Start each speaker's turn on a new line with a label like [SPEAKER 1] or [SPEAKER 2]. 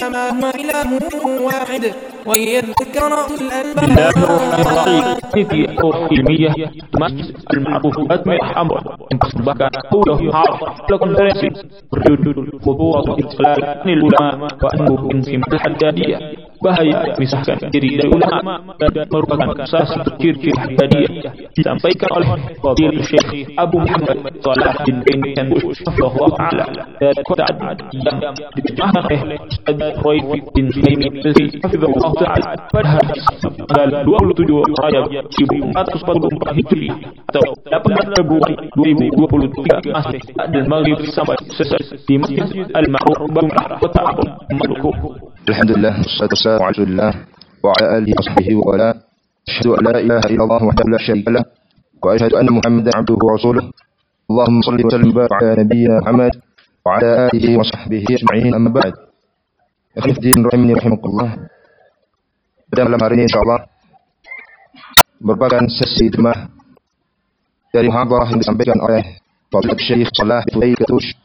[SPEAKER 1] إنما هو إله واحد ويذكر أولو الألباب.
[SPEAKER 2] بسم الله الرحمن الرحيم. في ilmiah Masjid Al-Ma'rufat Amr yang persembahkan Quluh Harf konferensi berjudul Khutuwat Islamil Ulama wa Anbuhum Simul Haddadiyah, bahaya memisahkan diri dari ulama dan merupakan salah satu ciri-ciri Haddadiyah, disampaikan oleh Fadil Syekh Abu Muhammad Salah bin Bush Allahu Ta'ala dari kota yang diterjemahkan oleh Ustaz Roy bin Sulaimi Hafizahullah Ta'ala pada hari tanggal 27 Rajab 1444 Hijriah atau 18 Februari 2023 Masih dan maghrib sampai selesai di Masjid Al-Ma'ruf Bangkah Kota Ambon, Maluku.
[SPEAKER 3] Alhamdulillah, wassalatu wassalamu ala Rasulillah wa ala alihi wa sahbihi wa ala. Asyhadu an la ilaha illallah wahdahu la syarika lah wa asyhadu anna Muhammadan abduhu wa rasuluh. Allahumma shalli wa sallim wa barik ala nabiyyina Muhammad wa ala alihi wa sahbihi ajma'in, amma ba'd. Ikhwan din rahimani rahimakumullah. Pada malam hari ini insyaallah merupakan sesi jemaah dari muhadarah yang disampaikan oleh Fadil Syekh Salah bin Butush